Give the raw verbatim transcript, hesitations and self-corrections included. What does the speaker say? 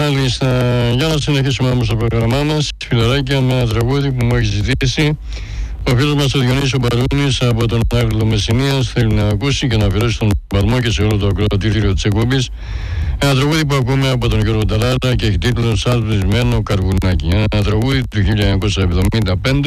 Μάλιστα, για να συνεχίσουμε όμως το πρόγραμμά μας, φιλαράκια, με ένα τραγούδι που μου έχει ζητήσει ο φίλος μας ο Διονύσης ο Μπαρούνης από τον Άγγλο Μεσσηνίας. Θέλει να ακούσει και να αφιερώσει τον Παλμό και σε όλο το ακροατήριο της εκπομπής ένα τραγούδι που ακούμε από τον Γιώργο Ταλάρα και έχει τίτλο «Σαλπισμένο καρβουνάκι». Ένα τραγούδι του χίλια εννιακόσια εβδομήντα πέντε